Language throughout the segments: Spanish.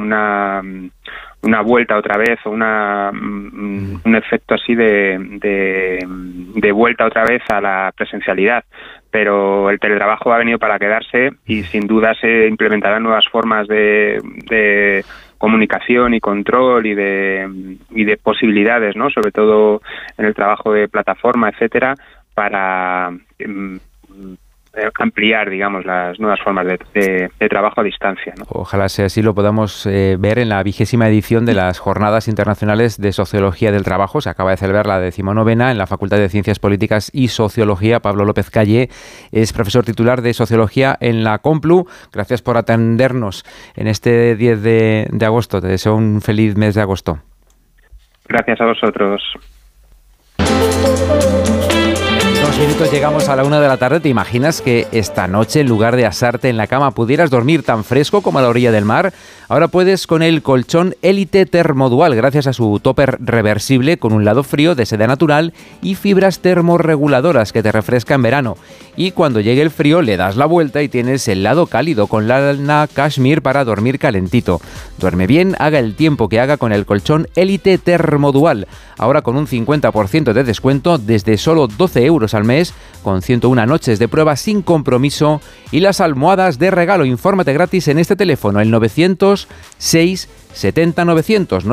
una vuelta otra vez o un efecto así de vuelta otra vez a la presencialidad, pero el teletrabajo ha venido para quedarse y sin duda se implementarán nuevas formas de comunicación y control y de posibilidades, ¿no? Sobre todo en el trabajo de plataforma, etcétera, para ampliar, digamos, las nuevas formas de trabajo a distancia, ¿no? Ojalá sea así, lo podamos ver en la 20ª edición de las Jornadas Internacionales de Sociología del Trabajo. Se acaba de celebrar la 19ª en la Facultad de Ciencias Políticas y Sociología. Pablo López Calle es profesor titular de Sociología en la Complu. Gracias por atendernos en este 10 de agosto. Te deseo un feliz mes de agosto. Gracias a vosotros. 2 minutos llegamos a la 1 de la tarde. ¿Te imaginas que esta noche, en lugar de asarte en la cama, pudieras dormir tan fresco como a la orilla del mar? Ahora puedes con el colchón Élite Termodual, gracias a su topper reversible con un lado frío de seda natural y fibras termorreguladoras que te refresca en verano. Y cuando llegue el frío le das la vuelta y tienes el lado cálido con lana cashmere para dormir calentito. Duerme bien, haga el tiempo que haga con el colchón Élite Termodual. Ahora con un 50% de descuento desde solo 12 euros al mes, con 101 noches de prueba sin compromiso y las almohadas de regalo. Infórmate gratis en este teléfono, el 900-670-900,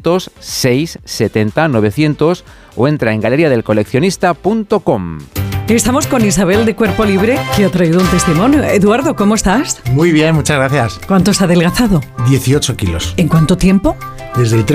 900-670-900 o entra en galeriadelcoleccionista.com. Estamos con Isabel de Cuerpo Libre, que ha traído un testimonio. Eduardo, ¿cómo estás? Muy bien, muchas gracias. ¿Cuánto has adelgazado? 18 kilos. ¿En cuánto tiempo? Desde el